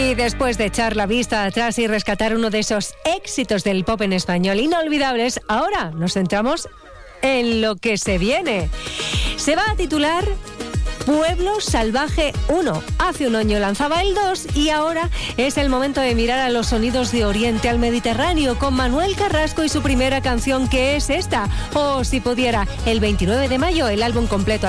Y después de echar la vista atrás y rescatar uno de esos éxitos del pop en español inolvidables, ahora nos centramos en lo que se viene. Se va a titular Pueblo Salvaje 1. Hace un año lanzaba el 2 y ahora es el momento de mirar a los sonidos de Oriente al Mediterráneo con Manuel Carrasco y su primera canción, que es esta. O si pudiera, el 29 de mayo, el álbum completo